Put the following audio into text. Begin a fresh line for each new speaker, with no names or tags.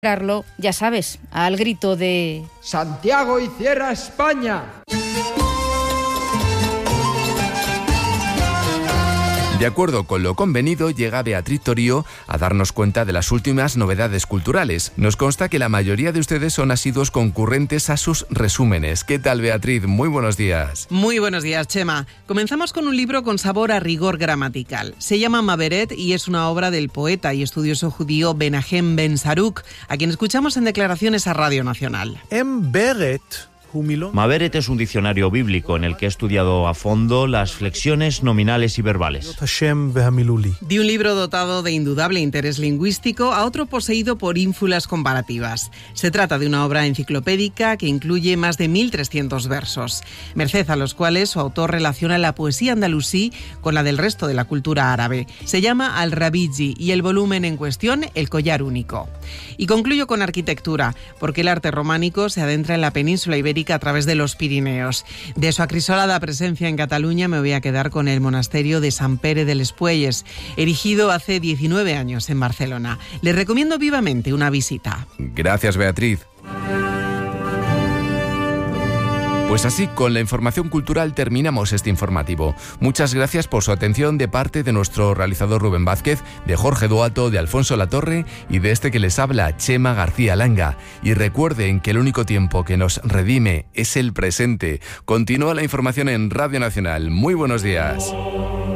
Ya sabes, al grito de
¡Santiago y cierra España!
De acuerdo con lo convenido, llega Beatriz Torío a darnos cuenta de las últimas novedades culturales. Nos consta que la mayoría de ustedes son asiduos concurrentes a sus resúmenes. ¿Qué tal, Beatriz? Muy buenos días.
Muy buenos días, Chema. Comenzamos con un libro con sabor a rigor gramatical. Se llama Maveret y es una obra del poeta y estudioso judío Menahem Ben Saruk, a quien escuchamos en declaraciones a Radio Nacional.
Maveret es un diccionario bíblico en el que he estudiado a fondo las flexiones nominales y verbales.
De un libro dotado de indudable interés lingüístico a otro poseído por ínfulas comparativas. Se trata de una obra enciclopédica que incluye más de 1.300 versos, merced a los cuales su autor relaciona la poesía andalusí con la del resto de la cultura árabe. Se llama Al-Rabiji y el volumen en cuestión, El collar único. Y concluyo con arquitectura, porque el arte románico se adentra en la península ibérica a través de los Pirineos. De su acrisolada presencia en Cataluña me voy a quedar con el monasterio de Sant Pere de les Puelles, erigido hace 19 años en Barcelona. Les recomiendo vivamente una visita.
Gracias, Beatriz. Pues así, con la información cultural terminamos este informativo. Muchas gracias por su atención de parte de nuestro realizador Rubén Vázquez, de Jorge Duato, de Alfonso Latorre y de este que les habla, Chema García Langa. Y recuerden que el único tiempo que nos redime es el presente. Continúa la información en Radio Nacional. Muy buenos días.